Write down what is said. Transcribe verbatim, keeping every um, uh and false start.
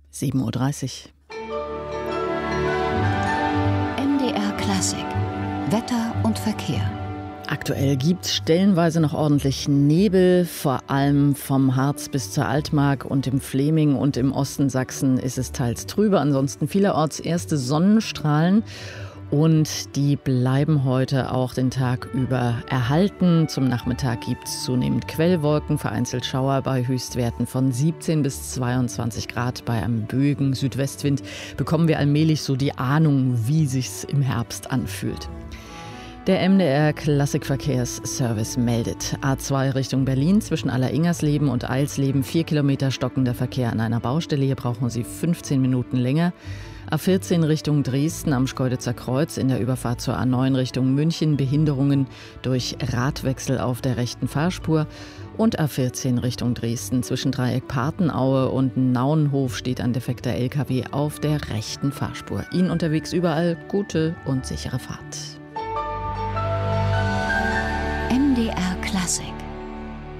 sieben Uhr dreißig. M D R Klassik. Wetter und Verkehr. Aktuell gibt es stellenweise noch ordentlich Nebel, vor allem vom Harz bis zur Altmark und im Fläming und im Osten Sachsen ist es teils trübe. Ansonsten vielerorts erste Sonnenstrahlen und die bleiben heute auch den Tag über erhalten. Zum Nachmittag gibt es zunehmend Quellwolken, vereinzelt Schauer bei Höchstwerten von siebzehn bis zweiundzwanzig Grad. Bei einem böigen Südwestwind bekommen wir allmählich so die Ahnung, wie sich's im Herbst anfühlt. Der M D R Klassikverkehrsservice meldet. A zwei Richtung Berlin zwischen Allersingersleben und Eilsleben vier Kilometer stockender Verkehr an einer Baustelle. Hier brauchen Sie fünfzehn Minuten länger. A vierzehn Richtung Dresden am Schkeuditzer Kreuz in der Überfahrt zur A neun Richtung München. Behinderungen durch Radwechsel auf der rechten Fahrspur. Und A vierzehn Richtung Dresden zwischen Dreieck Partenaue und Nauenhof steht ein defekter L K W auf der rechten Fahrspur. Ihnen unterwegs überall gute und sichere Fahrt. M D R Klassik.